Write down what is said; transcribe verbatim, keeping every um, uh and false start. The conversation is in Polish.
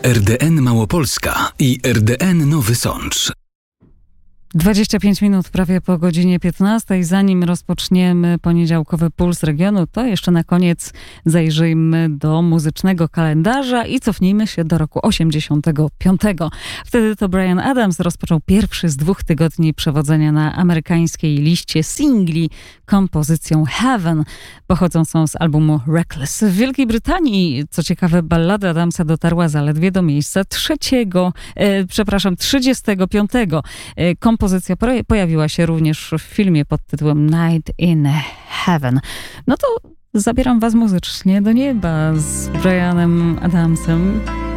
R D N Małopolska i R D N Nowy Sącz. dwadzieścia pięć minut prawie po godzinie piętnastej. Zanim rozpoczniemy poniedziałkowy Puls Regionu, to jeszcze na koniec zajrzyjmy do muzycznego kalendarza i cofnijmy się do roku osiemdziesiątego piątego. Wtedy to Bryan Adams rozpoczął pierwszy z dwóch tygodni przewodzenia na amerykańskiej liście singli kompozycją Heaven, pochodzącą z albumu Reckless. W Wielkiej Brytanii, co ciekawe, ballada Adamsa dotarła zaledwie do miejsca trzeciego, e, przepraszam, trzydziestego piątego. E, kompozycja pojawiła się również w filmie pod tytułem Night in Heaven. No to zabieram was muzycznie do nieba z Bryanem Adamsem.